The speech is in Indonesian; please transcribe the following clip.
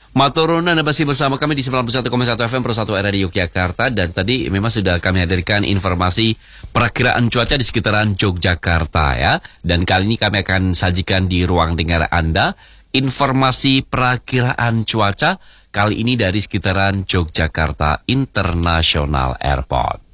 Maturun Anda masih bersama kami di 91,1 FM Pro 1 RRI Yogyakarta. Dan tadi memang sudah kami hadirkan informasi perakiraan cuaca di sekitaran Yogyakarta ya. Dan kali ini kami akan sajikan di ruang dengar Anda informasi perakiraan cuaca kali ini dari sekitaran Yogyakarta International Airport.